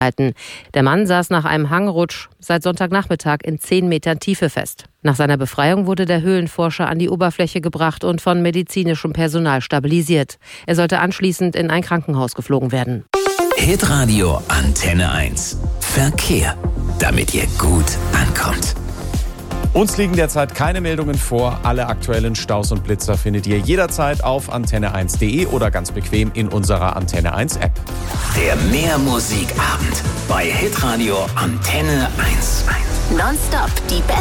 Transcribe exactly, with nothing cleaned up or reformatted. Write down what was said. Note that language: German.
Der Mann saß nach einem Hangrutsch seit Sonntagnachmittag in zehn Metern Tiefe fest. Nach seiner Befreiung wurde der Höhlenforscher an die Oberfläche gebracht und von medizinischem Personal stabilisiert. Er sollte anschließend in ein Krankenhaus geflogen werden. Hitradio Antenne eins. Verkehr, damit ihr gut ankommt. Uns liegen derzeit keine Meldungen vor. Alle aktuellen Staus und Blitzer findet ihr jederzeit auf antenne eins punkt de oder ganz bequem in unserer Antenne eins App. Der Mehrmusikabend bei Hitradio Antenne eins. Nonstop die besten